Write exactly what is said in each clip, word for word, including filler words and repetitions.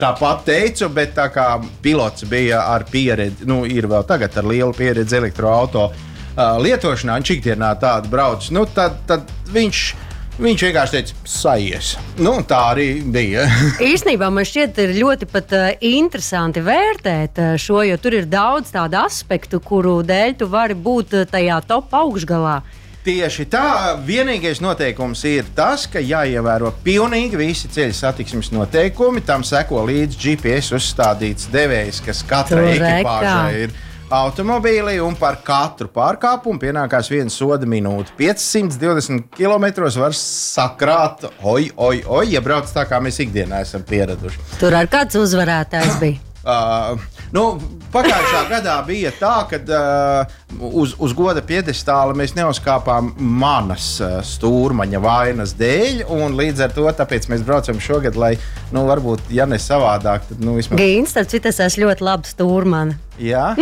tāpat teicu, bet tā kā pilots bija ar pieredzi, nu, ir vēl tagad ar lielu pieredzi elektroauto uh, lietošanā, viņš ikdienā tādu brauc, nu, tad, tad viņš, viņš vienkārši teica, sajies. Nu, tā arī bija. Īstenībā man šķiet ir ļoti pat uh, interesanti vērtēt uh, šo, jo tur ir daudz tādu aspektu, kuru dēļ tu vari būt uh, tajā top augšgalā. Tieši tā, vienīgais noteikums ir tas, ka jāievēro pilnīgi visi ceļa satiksmes noteikumi. Tam seko līdz G P S uzstādīts devējs, kas katrai ekipāžai ir automobīlī, un par katru pārkāpumu pienākās viena soda minūte. piecsimt divdesmit kilometros var sakrāt, oi, oi, oi, ja brauc tā, kā mēs ikdienā esam pieraduši. Tur ar kāds uzvarētājs bija? Uh, nu, pagājušā gadā bija tā, ka uh, uz, uz goda piedestāla mēs neuzkāpām manas uh, stūrmaņa vainas dēļ, un līdz ar to tāpēc mēs braucam šogad, lai, nu, varbūt, ja ne savādāk, tad, nu, vismaz... Gīns, tad citas es ļoti labi stūrmani. Jā?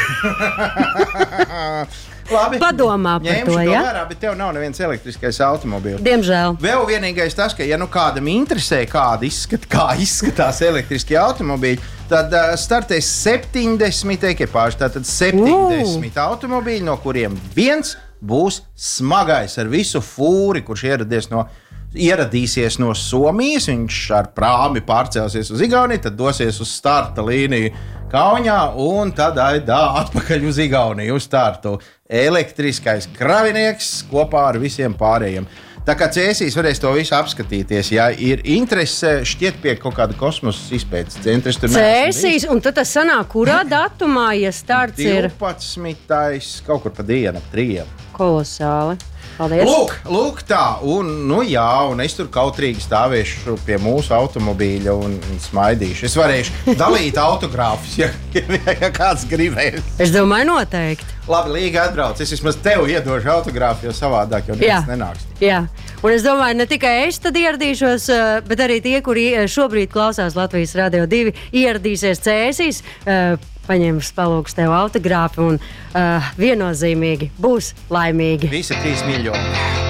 Labi. Padomā par Ņemšu to, to ja? vērā, bet tev nav neviens elektriskais automobīls. Diemžēl. Vēl vienīgais tas, ka, ja nu kādam interesē, kāda izskat, kā izskatās elektriskie automobīļi, tad uh, startēs septiņdesmit ekipāži, tātad septiņdesmit uh. automobīļi, no kuriem viens būs smagais ar visu fūri, kurš ieradies no, ieradīsies no Somijas, viņš ar prāmi pārcelsies uz Igauniju, tad dosies uz starta līniju Kaunijā un tad aidā atpakaļ uz Igauniju uz startu. Elektriskais kravinieks kopā ar visiem pārējiem. Tā kā Cēsīs varēs to visu apskatīties, ja ir interese, šķiet pie kaut kāda kosmosa izpētes centra. Cēsīs, un tad tas sanāk, kurā datumā, ja starts ir? divpadsmitais kaut kur pa dienu, ap trījiem. Kolosāli. Paldies. Lūk, lūk tā, un, nu jā, un es tur kautrīgi stāvēšu pie mūsu automobīļa un, un smaidīšu. Es varēšu dalīt autogrāfus, ja, ja kāds gribēs. Es domāju, noteikti. Labi, Līga atbrauc. Es vismaz tev iedošu autogrāfu, jo savādāk jau neviens nenāks. Jā, un es domāju, ne tikai es tad ieradīšos, bet arī tie, kuri šobrīd klausās Latvijas Radio divi, ieradīsies Cēsīs, paņems palūks tev autogrāfu un uh, viennozīmīgi būs laimīgi. Visi trīs miljoni.